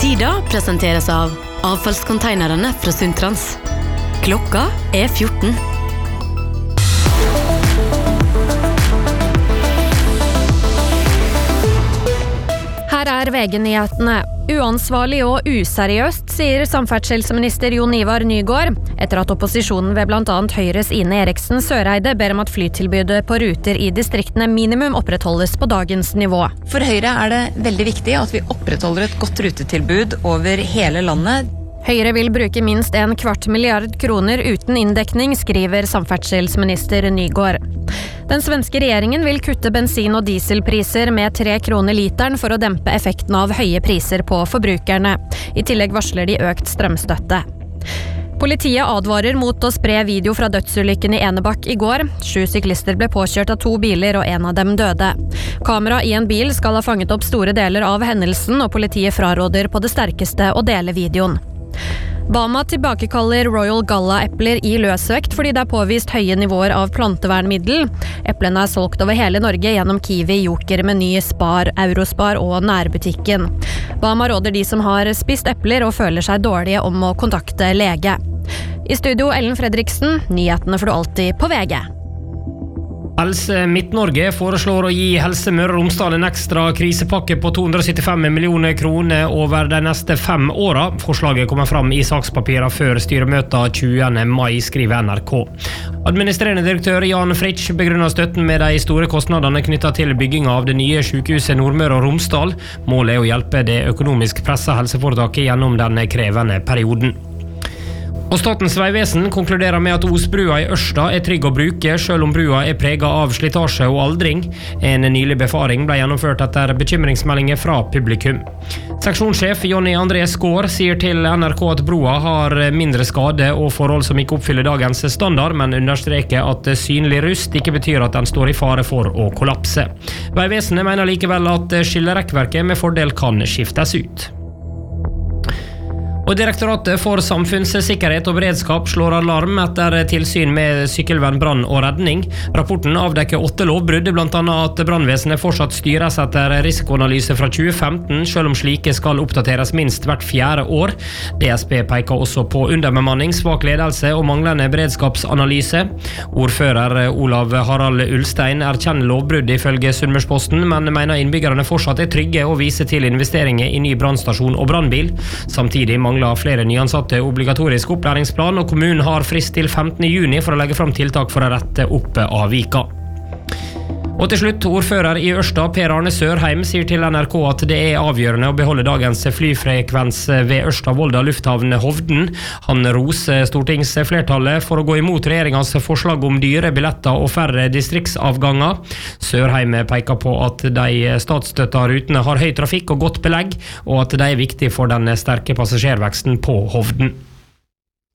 Tida presenteres av avfallskonteinerne fra Sundtrans. Klokka 14. Her VG-nyhetene. Uansvarlig og useriøst, sier samferdselsminister Jon Ivar Nygård, etter at opposisjonen ved blant annet Høyres Ine Eriksen Søreide ber om at flytilbudet på ruter i distriktene minimum opprettholdes på dagens nivå. For Høyre det veldig viktig at vi opprettholder et godt rutetilbud over hele landet. Høyre vil bruke minst 1/4 milliard kroner uten inndekning, skriver samferdselsminister Nygård. Den svenske regjeringen vil kutte bensin- og dieselpriser med 3 kroner literen for å dempe effekten av høye priser på forbrukerne. I tillegg varsler de økt strømstøtte. Politiet advarer mot å spre video fra dødsulykken i Enebakk i går. 7 syklister ble påkjørt av 2 biler, og en av dem døde. Kamera i en bil skal ha fanget opp store deler av hendelsen, og politiet fraråder på det sterkeste å dele videoen. Bama tilbakekaller Royal Galla-epler i løsvekt fordi det påvist høye nivåer av plantevernmiddel. Eplene solgt over hele Norge gjennom Kiwi, Joker, Meny, Spar, Eurospar og nærbutikken. Bama råder de som har spist epler og føler seg dårlige om å kontakte lege. I studio Ellen Fredriksen, nyhetene får du alltid på VG. Helse Midt-Norge foreslår å gi Helse Møre og Romsdal en ekstra krisepakke på 275 millioner kroner over de neste 5 årene. Forslaget kommer fram i sakspapirene før styremøtet 20. mai, skriver NRK. Administrerende direktør Jan Fritsch begrunner støtten med de store kostnadene knyttet til bygging av det nye sykehuset Nordmøre og Romsdal. Målet å hjelpe det økonomisk presset helseforetaket gjennom den krevende perioden. Og Statens vegvesen konkluderer med at Osbrua i Ørsta trygg å bruke, selv om brua preget av slitasje og aldring. En nylig befaring ble gjennomført etter bekymringsmeldinger fra publikum. Seksjonssjef Jonny André Skår sier til NRK at broa har mindre skade og forhold som ikke oppfyller dagens standard, men understreker at synlig rust ikke betyr at den står i fare for å kollapse. Vegvesenet mener likevel at skillerekkverket med fordel kan skiftes ut. Og Direktoratet for samfunnssikkerhet og beredskap slår alarm etter tilsyn med sykkelvenn, brann og redning. Rapporten avdekker 8 lovbrudd, blant annet at brannvesenet fortsatt styres etter risikoanalyse fra 2015, selv om slike skal oppdateres minst hvert 4. år. DSB peker også på underbemanning, svak ledelse og manglende beredskapsanalyse. Ordfører Olav Harald Ulstein erkjenner lovbrudd ifølge Sunnmørsposten, men mener innbyggerne fortsatt trygge og viser til investeringer i ny brannstasjon og brannbil. Samtidig mangler flere nyansatte obligatorisk opplæringsplan, og kommunen har frist til 15. juni for å legge fram tiltak for å rette opp avvika. Og til slutt, ordfører i Ørsta, Per Arne Sørheim, sier til NRK at det avgjørende å beholde dagens flyfrekvens ved Ørsta-Volda lufthavn Hovden. Han roser stortingsflertallet for å gå imot regjeringens forslag om dyre billetter og færre distriktsavganger. Sørheim peker på at de statsstøtta rutene har høy trafikk og godt belegg, og at de viktig for den sterke passasjerveksten på Hovden.